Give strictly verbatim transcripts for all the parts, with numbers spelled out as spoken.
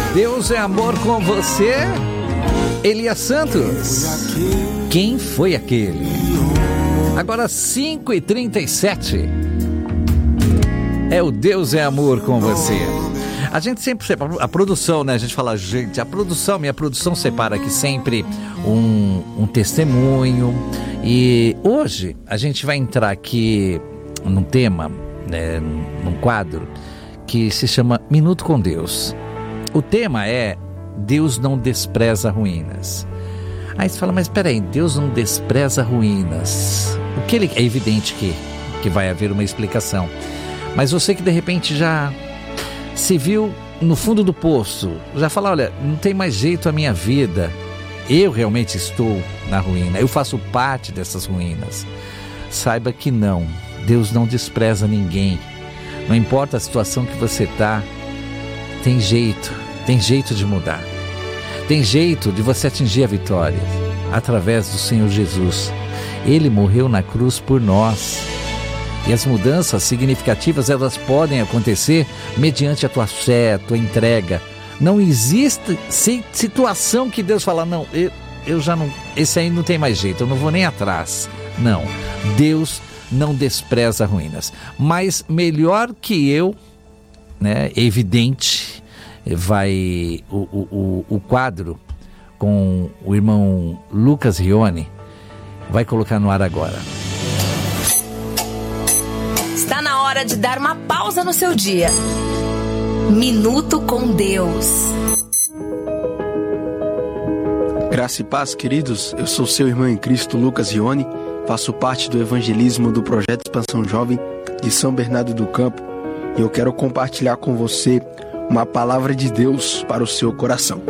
Deus é amor com você, Elias Santos. Quem foi aquele? Agora cinco e trinta e sete. É o Deus é amor com você. A gente sempre separa, a produção, né? A gente fala, gente, a produção, minha produção separa aqui sempre um, um testemunho. E hoje a gente vai entrar aqui num tema, né, num quadro que se chama Minuto com Deus. O tema é Deus não despreza ruínas. Aí você fala, mas peraí, Deus não despreza ruínas. O que ele, é evidente que, que vai haver uma explicação. Mas você que de repente já se viu no fundo do poço, já fala, olha, não tem mais jeito a minha vida. Eu realmente estou na ruína, eu faço parte dessas ruínas. Saiba que não, Deus não despreza ninguém. Não importa a situação que você está, tem jeito, tem jeito de mudar. Tem jeito de você atingir a vitória através do Senhor Jesus. Ele morreu na cruz por nós. E as mudanças significativas, elas podem acontecer mediante a tua fé, a tua entrega. Não existe situação que Deus fala, não, eu, eu já não, esse aí não tem mais jeito, eu não vou nem atrás. Não, Deus não despreza ruínas. Mas melhor que eu, né, evidente, vai o, o, o quadro com o irmão Lucas Rione, vai colocar no ar agora. Está na hora de dar uma pausa no seu dia. Minuto com Deus. Graça e paz, queridos. Eu sou seu irmão em Cristo, Lucas Rione. Faço parte do evangelismo do Projeto Expansão Jovem de São Bernardo do Campo. E eu quero compartilhar com você uma palavra de Deus para o seu coração.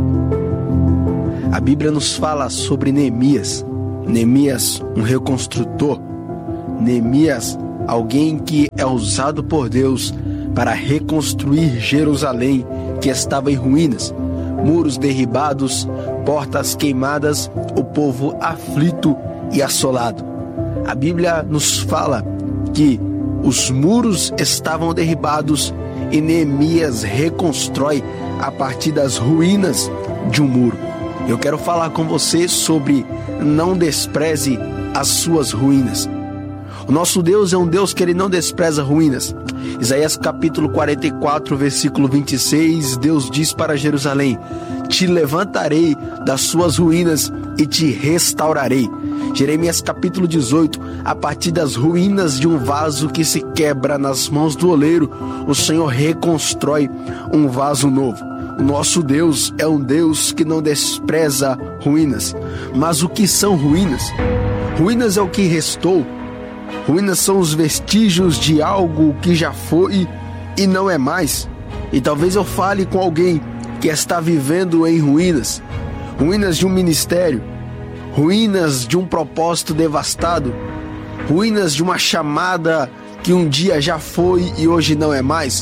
A Bíblia nos fala sobre Neemias. Neemias, um reconstrutor. Neemias, alguém que é usado por Deus para reconstruir Jerusalém, que estava em ruínas, muros derribados, portas queimadas, o povo aflito e assolado. A Bíblia nos fala que os muros estavam derribados e Neemias reconstrói a partir das ruínas de um muro. Eu quero falar com você sobre não despreze as suas ruínas. O nosso Deus é um Deus que ele não despreza ruínas. Isaías capítulo quarenta e quatro, versículo vinte e seis, Deus diz para Jerusalém: te levantarei das suas ruínas e te restaurarei. Jeremias capítulo dezoito, a partir das ruínas de um vaso que se quebra nas mãos do oleiro, o Senhor reconstrói um vaso novo. O nosso Deus é um Deus que não despreza ruínas. Mas o que são ruínas? Ruínas é o que restou. Ruínas são os vestígios de algo que já foi e não é mais. E talvez eu fale com alguém que está vivendo em ruínas. Ruínas de um ministério, ruínas de um propósito devastado, ruínas de uma chamada que um dia já foi e hoje não é mais.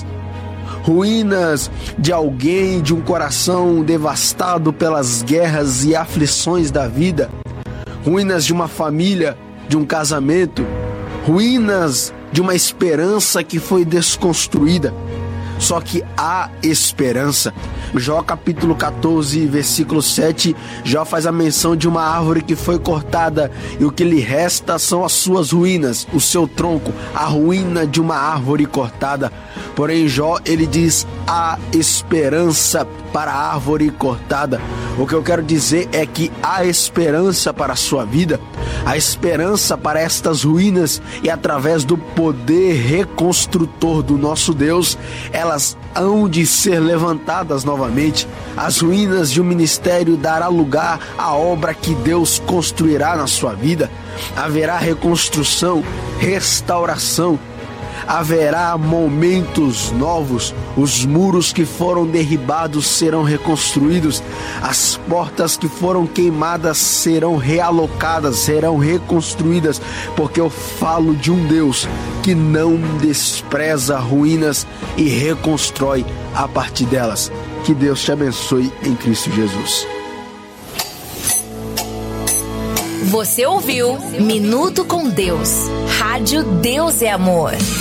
Ruínas de alguém, de um coração devastado pelas guerras e aflições da vida. Ruínas de uma família, de um casamento. Ruínas de uma esperança que foi desconstruída. Só que há esperança. Jó capítulo catorze, versículo sete, Jó faz a menção de uma árvore que foi cortada e o que lhe resta são as suas ruínas, o seu tronco, a ruína de uma árvore cortada. Porém, Jó, ele diz, há esperança para a árvore cortada. O que eu quero dizer é que há esperança para a sua vida, há esperança para estas ruínas e através do poder reconstrutor do nosso Deus, elas hão de ser levantadas novamente. As ruínas de um ministério dará lugar à obra que Deus construirá na sua vida. Haverá reconstrução, restauração. Haverá momentos novos, os muros que foram derribados serão reconstruídos, as portas que foram queimadas serão realocadas, serão reconstruídas, porque eu falo de um Deus que não despreza ruínas e reconstrói a partir delas. Que Deus te abençoe em Cristo Jesus. Você ouviu Minuto com Deus, Rádio Deus é Amor.